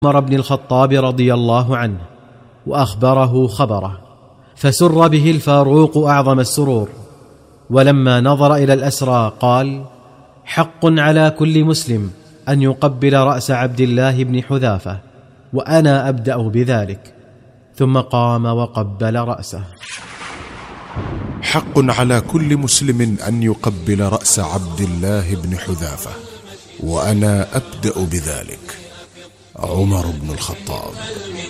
عمر بن الخطاب رضي الله عنه وأخبره خبره، فسر به الفاروق أعظم السرور. ولما نظر إلى الأسرى قال: حق على كل مسلم أن يقبل رأس عبد الله بن حذافة، وأنا أبدأ بذلك. ثم قام وقبل رأسه. حق على كل مسلم أن يقبل رأس عبد الله بن حذافة، وأنا أبدأ بذلك. عمر بن الخطاب.